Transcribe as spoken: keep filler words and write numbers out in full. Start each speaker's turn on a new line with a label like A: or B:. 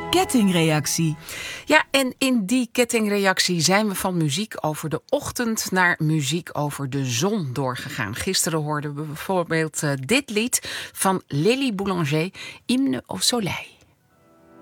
A: kettingreactie.
B: Ja, en in die kettingreactie zijn we van muziek over de ochtend naar muziek over de zon doorgegaan. Gisteren hoorden we bijvoorbeeld uh, dit lied van Lily Boulanger, Hymne au Soleil.